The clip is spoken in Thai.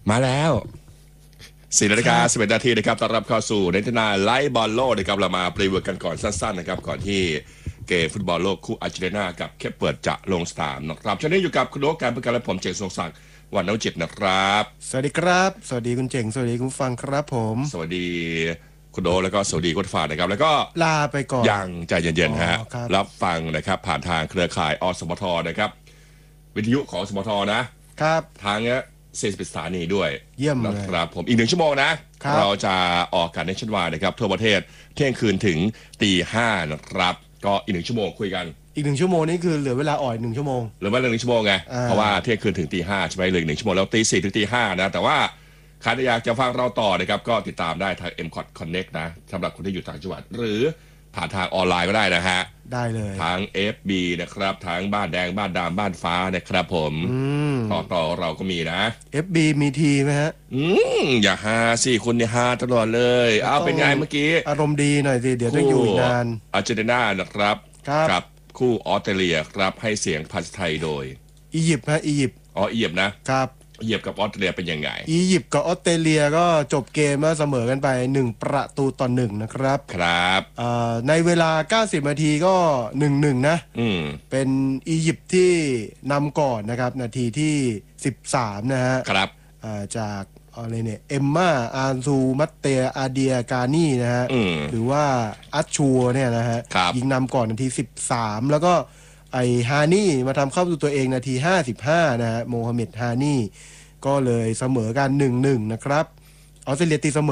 มาแล้ว4:11 นาทีนะครับต้อนรับเข้าสู่เนตินาไลฟ์บอลโลกนะครับเรามาปรีวิวกันก่อนสั้นๆนะครับก่อนที่เกมฟุตบอลโลกคู่อาร์เจนตินากับเคปเปิร์ดจะลงสนามนะครับช่วงนี้อยู่กับคุณโอ๊คการประกันและผมเจงทรงศักดิ์วันน้ำจิตนะครับสวัสดีครับสวัสดีคุณเจ๋งสวัสดีคุณฟังครับผมสวัสดีคุณโอ๊คแล้วก็สวัสดีคุณฟานนะครับแล้วก็ลาไปก่อนยังใจเย็นๆฮะครับรับฟังนะครับผ่านทางเครือข่ายอสมทนะครับวิทยุของอสมทนะครับทางเนี้ย40 สถานีด้วยเยี่ยมเลยนะครับผมอีก1 ชั่วโมงนะครับเราจะออกกันในชั่นวายนะครับทั่วประเทศเที่ยงคืนถึงตี 5นะครับก็อีก1 ชั่วโมงคุยกันอีก1 ชั่วโมงนี่คือเหลือเวลาอ่อย1 ชั่วโมงหรือว่าเรื่อง1 ชั่วโมงไงเพราะว่าเที่ยงคืนถึงตี 5ใช่ไหมเหลือ1 ชั่วโมงแล้วตี 4ถึงตี 5นะแต่ว่าใครอยากจะฟังเราต่อนะครับก็ติดตามได้ทาง MCOT Connect นะสำหรับคนที่อยู่ต่างจังหวัดหรือผ่านทางออนไลน์ก็ได้นะฮะได้เลยทาง FB นะครับทางบ้านแดงบ้านดำบ้านฟ้านะครับผมต่อเราก็มีนะ FB มีทีไหมฮะอย่าฮาสิคุณเนี่ยฮาตลอดเลยเอาเป็นไงเมื่อกี้อารมณ์ดีหน่อยสิเดี๋ยวต้องอยู่นานอาร์เจนตินานะครับกับคู่ออสเตรเลียครับให้เสียงภาษาไทยโดยอียิปต์ฮะอียิปต์อียิปต์นะครับอียิปต์กับออสเตรเลียเป็นยังไงอียิปต์กับออสเตรเลียก็จบเกมมาเสมอกันไป1-1นะครับครับในเวลา90 นาทีก็ 1-1 นะเป็นอียิปต์ที่นำก่อนนะครับนาทีที่13นะฮะครับจากอะไรเนี่ยเอมม่าอาร์ซูมัตเตอาเดียกานี่นะฮะหรือว่าอัชชัวเนี่ยนะฮะยิงนำก่อนนาที13แล้วก็ไอฮานี่มาทำเข้าสู่ตัวเองนาที55นะฮะโมฮัมเหม็ดฮานี่ก็เลยเสมอกัน1-1นะครับออสเตรเลียตีเสมอ